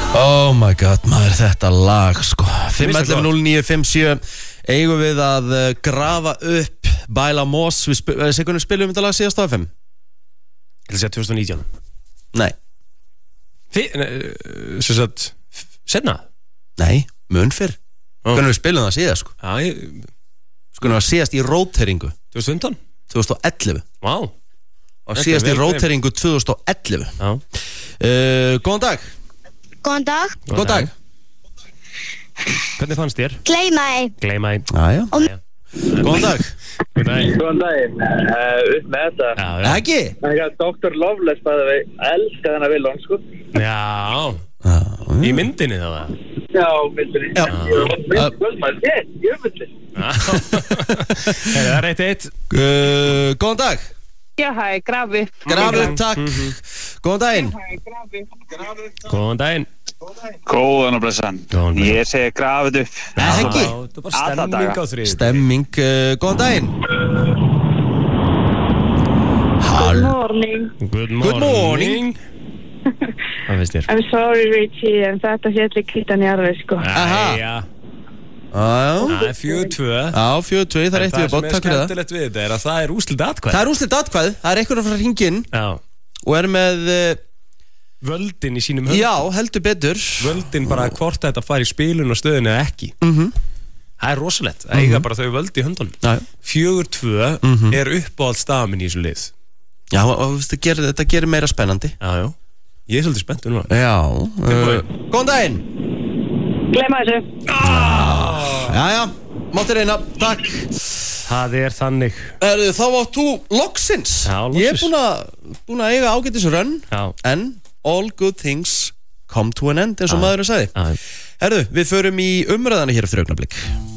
Oh my god, maður, þetta lag sko 511-0957 eigum við að grafa upp Baila Moss. Við hvernig spilum þetta lag síðast á FM? Ég vil segja 2019. Nei. Svo satt senna? Nei, mun fyrr. Hvernig við spilum það síðast sko? Já, Hvernig var síðast í róteringu? 2015? 2011. Vá. Og síðast í róteringu 2011. Já. Góðan dag. Góðan dag. Góðan dag. Hvernig fannst þér? Gleyma því. Aja. Góðan dag. Góðan dag. Upp með þetta. Ekki? Það er Dr. Loveless bæði við. Elska þennan Willon, sko. Já. Í myndinni það? Já, myndinni. Já. Jöfnvillig. Það er 1-1. Góðan dag. Já, hæ, grafi. Grafi, takk. Góðan daginn. Góðan daginn. Góðan og blessan. Ég segi grafið upp. Ekki? Það er bara stemming á þrið. Stemming, góðan daginn. Good morning. Good morning. Hvað finnst þér? I'm sorry, Richie, en þetta fjalli kvittan í arfi, sko. Æja. Það er 4-2. Já, 4-2, það er eitt við bótt, takk fyrir það. Það sem er skemmtilegt við þetta er að það er úrslit atkvæð. Það er úrslit atkvæð, það er einhverjum frá hringinn og er með völdin í sínum höndum. Já, heldur betur. Völdin bara hvort þetta fær í spilun og stöðinu eða ekki. Það er rosalegt, það eiga bara þau völdi í höndunum. 4-2 er uppáhald staðminn í þessu lið. Já, og þetta gerir meira spennandi. Já. Ég er svolítið spenntur núna. Já. Góðan daginn. Gleyma þessu. Jæja, mátti reyna, takk. Það er þannig. Þá átt þú loksins. Já, loksins. Ég er búin að eiga ágætis rönn, en all good things come to an end, eins og maðurinn sagði. Við förum í umræðana hér eftir augnablik.